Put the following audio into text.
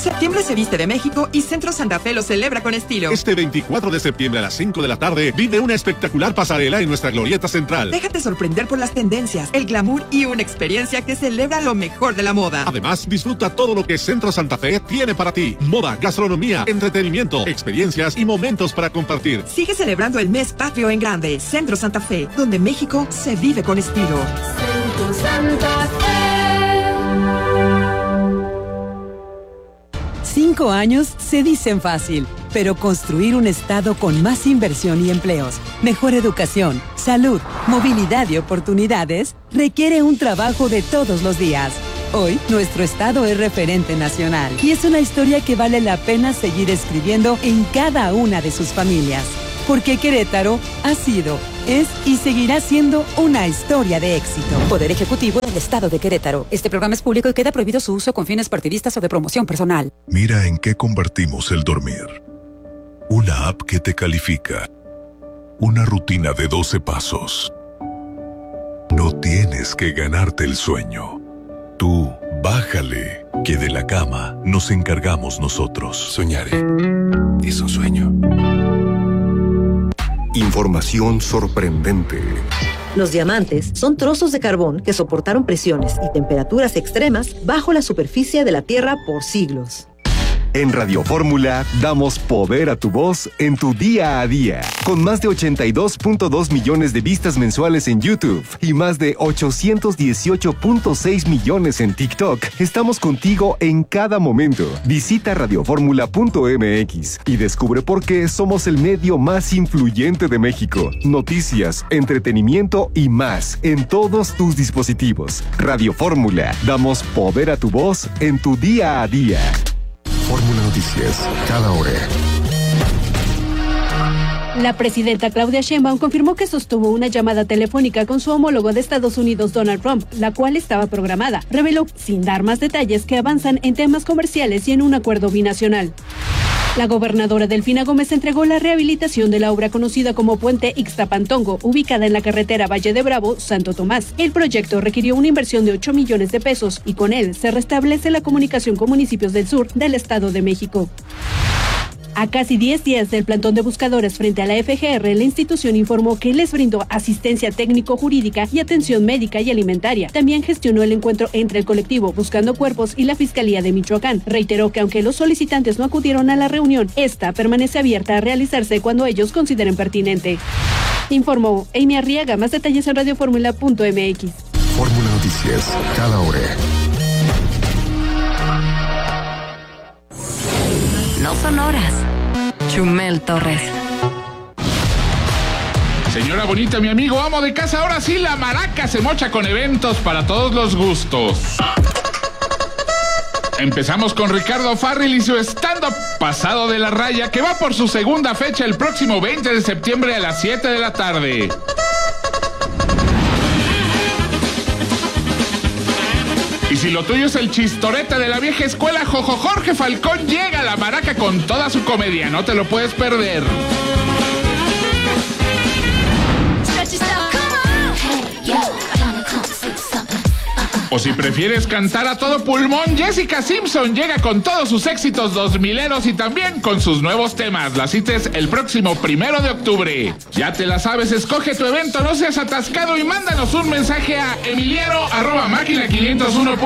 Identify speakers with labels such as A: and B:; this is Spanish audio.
A: Septiembre se viste de México y Centro Santa Fe lo celebra con estilo.
B: Este 24 de septiembre a las 5 de la tarde vive una espectacular pasarela en nuestra glorieta central.
A: Déjate sorprender por las tendencias, el glamour y una experiencia que celebra lo mejor de la moda.
B: Además, disfruta todo lo que Centro Santa Fe tiene para ti. Moda, gastronomía, entretenimiento, experiencias y momentos para compartir.
A: Sigue celebrando el mes patrio en grande. Centro Santa Fe, donde México se vive con estilo.
C: Centro Santa Fe.
D: 5 años se dicen fácil, pero construir un estado con más inversión y empleos, mejor educación, salud, movilidad y oportunidades requiere un trabajo de todos los días. Hoy, nuestro estado es referente nacional y es una historia que vale la pena seguir escribiendo en cada una de sus familias. Porque Querétaro ha sido, es y seguirá siendo una historia de éxito.
E: Poder Ejecutivo del Estado de Querétaro. Este programa es público y queda prohibido su uso con fines partidistas o de promoción personal.
F: Mira en qué convertimos el dormir. Una app que te califica. Una rutina de 12 pasos. No tienes que ganarte el sueño. Tú, bájale, que de la cama nos encargamos nosotros.
G: Soñaré. Es un sueño.
H: Información sorprendente.
I: Los diamantes son trozos de carbón que soportaron presiones y temperaturas extremas bajo la superficie de la Tierra por siglos.
H: En Radio Fórmula damos poder a tu voz en tu día a día. Con más de 82.2 millones de vistas mensuales en YouTube y más de 818.6 millones en TikTok, estamos contigo en cada momento. Visita radioformula.mx y descubre por qué somos el medio más influyente de México. Noticias, entretenimiento y más en todos tus dispositivos. Radio Fórmula, damos poder a tu voz en tu día a día.
G: Fórmula Noticias, cada hora.
J: La presidenta Claudia Sheinbaum confirmó que sostuvo una llamada telefónica con su homólogo de Estados Unidos, Donald Trump, la cual estaba programada. Reveló, sin dar más detalles, que avanzan en temas comerciales y en un acuerdo binacional. La gobernadora Delfina Gómez entregó la rehabilitación de la obra conocida como Puente Ixtapantongo, ubicada en la carretera Valle de Bravo, Santo Tomás. El proyecto requirió una inversión de 8 millones de pesos y con él se restablece la comunicación con municipios del sur del Estado de México. A casi 10 días del plantón de buscadores frente a la FGR, la institución informó que les brindó asistencia técnico-jurídica y atención médica y alimentaria. También gestionó el encuentro entre el colectivo Buscando Cuerpos y la Fiscalía de Michoacán. Reiteró que aunque los solicitantes no acudieron a la reunión, esta permanece abierta a realizarse cuando ellos consideren pertinente. Informó Amy Arriaga. Más detalles en radioformula.mx.
G: Fórmula Noticias, cada hora.
K: No son horas. Chumel Torres.
L: Señora bonita, mi amigo amo de casa, ahora sí la maraca se mocha con eventos para todos los gustos. Empezamos con Ricardo Farril y su stand-up Pasado de la Raya, que va por su segunda fecha el próximo 20 de septiembre a las 7 de la tarde. Y si lo tuyo es el chistorete de la vieja escuela, Jojo Jorge Falcón llega a la maraca con toda su comedia, no te lo puedes perder. O si prefieres cantar a todo pulmón, Jessica Simpson llega con todos sus éxitos 2000eros y también con sus nuevos temas. La cita es el próximo 1 de octubre. Ya te la sabes, escoge tu evento, no seas atascado y mándanos un mensaje a emiliano@máquina501.com.